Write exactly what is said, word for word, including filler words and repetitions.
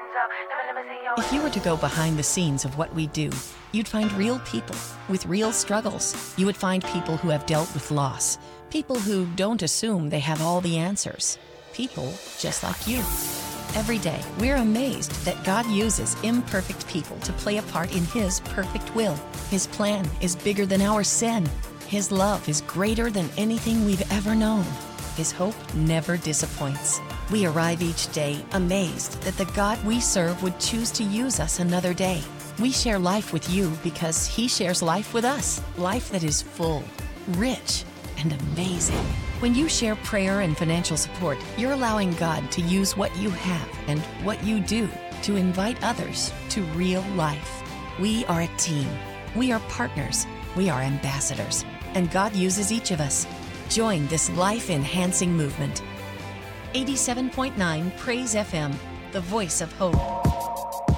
If you were to go behind the scenes of what we do, you'd find real people with real struggles. You would find people who have dealt with loss, people who don't assume they have all the answers, people just like you. Every day, we're amazed that God uses imperfect people to play a part in His perfect will. His plan is bigger than our sin. His love is greater than anything we've ever known. His hope never disappoints. We arrive each day amazed that the God we serve would choose to use us another day. We share life with you because He shares life with us. Life that is full, rich, and amazing. When you share prayer and financial support, you're allowing God to use what you have and what you do to invite others to real life. We are a team. We are partners. We are ambassadors. And God uses each of us. Join this life-enhancing movement. eighty-seven point nine Praise F M, the voice of hope.